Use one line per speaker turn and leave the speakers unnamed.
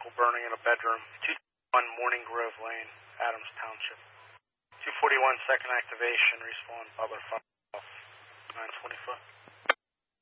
vehicle burning in a bedroom, 221 Morning Grove Lane, Adams Township. 241 second activation, respawn, Butler 5.